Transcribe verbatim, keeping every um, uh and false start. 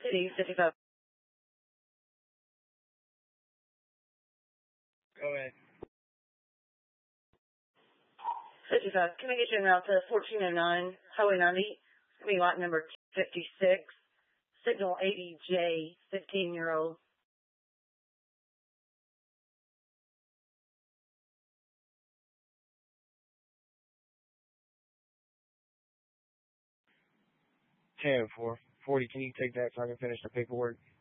City, fifty-five. Go ahead. fifty-five. Can I get you en route to fourteen oh nine, Highway ninety? It's going to be lot number fifty-six. Signal eighty J, fifteen-year-old. ten four. forty, can you take that so I can finish the paperwork?